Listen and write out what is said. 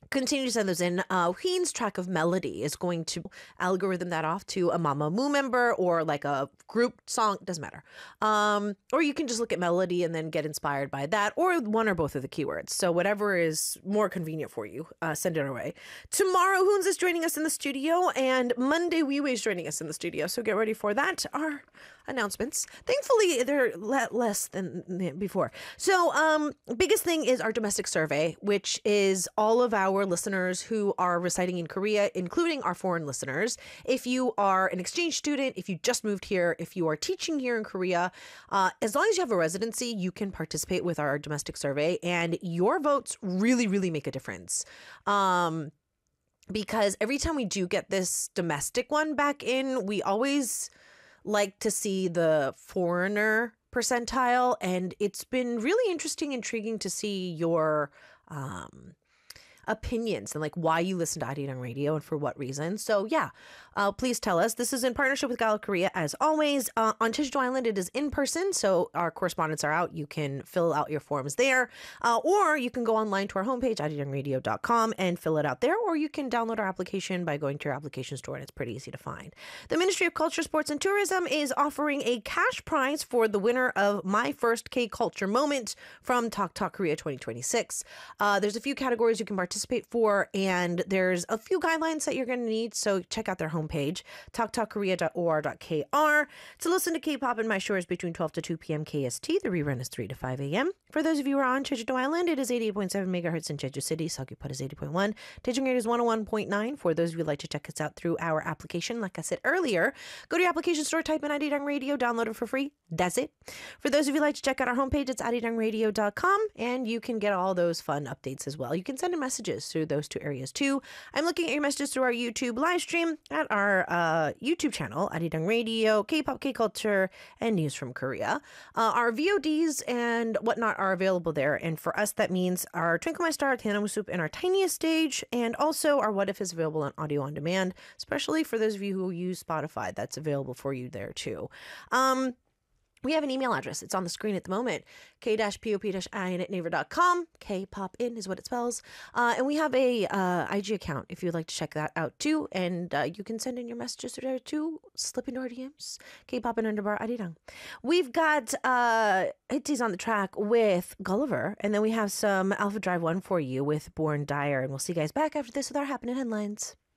continue to send those in. Heen's track of melody is going to algorithm that off to a Mamamoo member or like a group song, doesn't matter. Or you can just look at melody and then get inspired by that, or one or both of the keywords. So whatever is more convenient for you, send it our way. Tomorrow, Hoons is joining us in the studio, and Monday, Weiwei is joining us in the studio. So get ready for that. Our announcements. Thankfully, they're less than before. So biggest thing is our domestic survey, which is all of our listeners who are residing in Korea, including our foreign listeners. If you are an exchange student, if you just moved here, if you are teaching here in Korea, as long as you have a residency, you can participate with our domestic survey, and your votes really, really make a difference. Because every time we do get this domestic one back in, we always like to see the foreigner percentile, and it's been really interesting, intriguing to see your opinions and like why you listen to Arirang Radio and for what reason. So yeah, please tell us. This is in partnership with Gallup Korea, as always. On Jeju Island, it is in person, so our correspondents are out. You can fill out your forms there, or you can go online to our homepage, arirangradio.com, and fill it out there, or you can download our application by going to your application store, and it's pretty easy to find. The Ministry of Culture, Sports, and Tourism is offering a cash prize for the winner of My First K-Culture Moment from Talk Talk Korea 2026. There's a few categories you can participate for, and there's a few guidelines that you're going to need, so check out their homepage, talktalkkorea.or.kr, to listen to K-pop in my shores between 12 to 2 p.m. KST. The rerun is 3 to 5 a.m. For those of you who are on Jeju Island, it is 88.7 megahertz in Jeju City. Seogwipo is 80.1. Daejeong is 101.9. For those of you who'd like to check us out through our application, like I said earlier, go to your application store, type in Arirang Radio, download it for free. That's it. For those of you who'd like to check out our homepage, it's arirangradio.com, and you can get all those fun updates as well. You can send in messages through those two areas too. I'm looking at your messages through our YouTube live stream at our YouTube channel, Arirang Radio, K-pop, K-culture, and news from Korea. Our VODs and whatnot are available there, and for us that means our Twinkle My Star, Tianamu Soup, and our Tiniest Stage, and also our What If is available on audio on demand, especially for those of you who use Spotify. That's available for you there too. We have an email address. It's on the screen at the moment. k-pop-in@naver.com. K-pop-in is what it spells. And we have a IG account if you'd like to check that out too. And you can send in your messages there too. Slip into our DMs. K-pop-in_Arirang. We've got Hitties on the track with Gulliver. And then we have some Alpha Drive 1 for you with Born Dire. And we'll see you guys back after this with our happening headlines.